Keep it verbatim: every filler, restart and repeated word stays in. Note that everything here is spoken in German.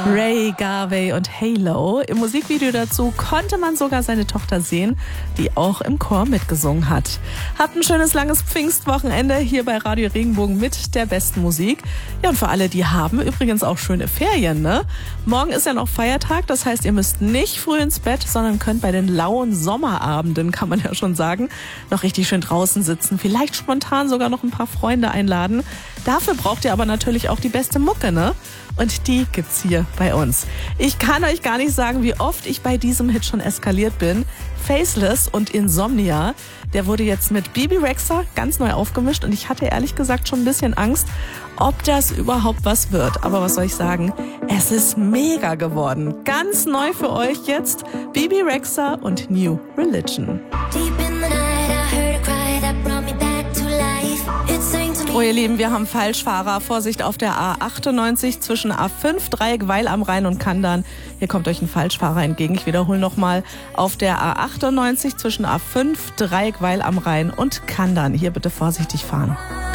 Ray Garvey und Halo. Im Musikvideo dazu konnte man sogar seine Tochter sehen, die auch im Chor mitgesungen hat. Habt ein schönes langes Pfingstwochenende hier bei Radio Regenbogen mit der besten Musik. Ja, und für alle, die haben übrigens auch schöne Ferien, ne? Morgen ist ja noch Feiertag, das heißt, ihr müsst nicht früh ins Bett, sondern könnt bei den lauen Sommerabenden, kann man ja schon sagen, noch richtig schön draußen sitzen. Vielleicht spontan sogar noch ein paar Freunde einladen. Dafür braucht ihr aber natürlich auch die beste Mucke, ne? Und die gibt's hier bei uns. Ich kann euch gar nicht sagen, wie oft ich bei diesem Hit schon eskaliert bin. Faceless und Insomnia, der wurde jetzt mit Bebe Rexha ganz neu aufgemischt und ich hatte ehrlich gesagt schon ein bisschen Angst, ob das überhaupt was wird. Aber was soll ich sagen? Es ist mega geworden. Ganz neu für euch jetzt Bebe Rexha und New Religion. Oh ihr Lieben, wir haben Falschfahrer. Vorsicht auf der A achtundneunzig zwischen A fünf, Dreieck Weil am Rhein und Kandern. Hier kommt euch ein Falschfahrer entgegen. Ich wiederhole nochmal. Auf der A achtundneunzig zwischen A fünf, Dreieck Weil am Rhein und Kandern. Hier bitte vorsichtig fahren.